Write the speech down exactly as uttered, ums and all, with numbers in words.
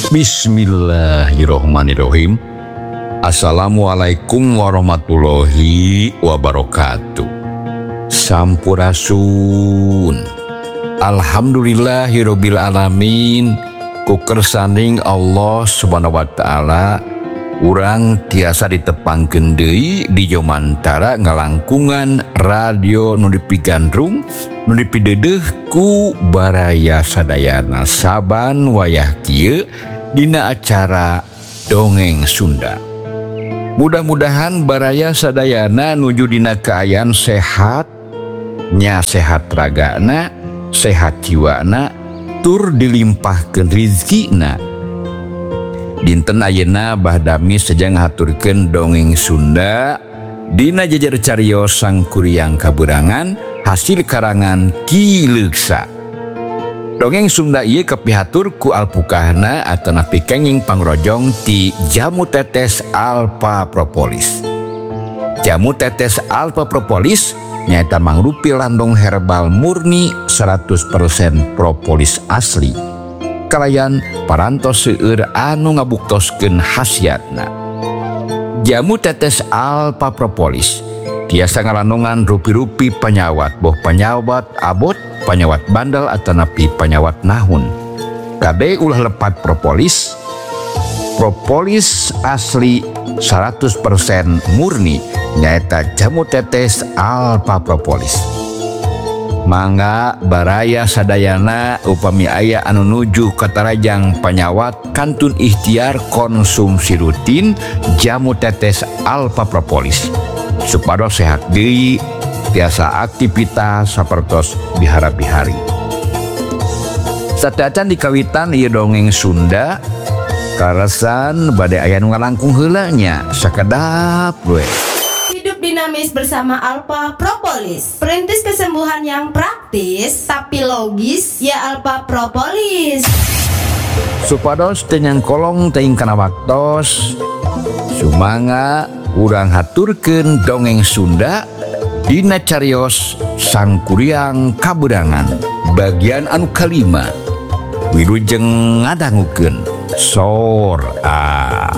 Bismillahirrohmanirrohim. Assalamualaikum warahmatullahi wabarakatuh. Sampurasun. Alhamdulillahirabbil alamin. Ku kersaning Allah Subhanahu wa taala urang tiasa ditepangkeun deui di jomantara ngalangkungan radio nu dipigandrung nu dipideudeuh ku baraya sadayana saban wayah kieu dina acara Dongeng Sunda. Mudah-mudahan baraya sadayana nuju dina kaayaan sehat, nya sehat ragana, sehat jiwana, tur dilimpahkeun rizkina. Dinten ayeuna bahdami sejang ngahaturkeun Dongeng Sunda dina jejer cariyos Sangkuriang Kaburangan hasil karangan Ki Leuksa. Dongeng Sunda ieu kapihatur ku alpukahna atanapi kenging pangrojong ti Jamu Tetes Alpha Propolis. Jamu Tetes Alpha Propolis nyaeta mangrupi landong herbal murni seratus persen propolis asli. Kalayan parantos seueur anu ngabuktoskeun khasiatna. Jamu Tetes Alpha Propolis tiasa ngalandongan rupi-rupi panyawat, boh panyawat abot, panyawat bandel atanapi panyawat nahun. Kade ulah lepat propolis, propolis asli seratus persen murni nyaeta Jamu Tetes Alpha Propolis. Mangga baraya sadayana upami aya anu nuju katarajang panyawat kantun ikhtiar konsumsi rutin Jamu Tetes Alpha Propolis supados sehat deui tiasa aktivitas sapertos bihara-bihari. Sadacan dikawitan ieu Dongeng Sunda karesan bade aya nu ngalangkung heula nya sakedap we. Dinamis bersama Alpha Propolis, perintis kesembuhan yang praktis tapi logis ya Alpha Propolis. Supados tenyang kolong teuing kana waktos sumangga urang haturkeun Dongeng Sunda dina cariyos Sangkuriang Kaburangan bagian anu kalima wilujeng ngadangukeun sor a